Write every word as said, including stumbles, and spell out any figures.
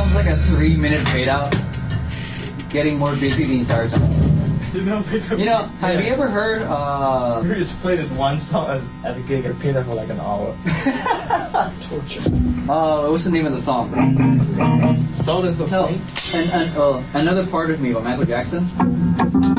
was like a three minute fade out, getting more busy the entire time. You know, you know have yeah. you ever heard? Uh, We just play this one song at a gig and play that for like an hour. Torture. uh, what's the name of the song? Sultans of No, Swing? and, and uh, Another Part of Me by Michael Jackson.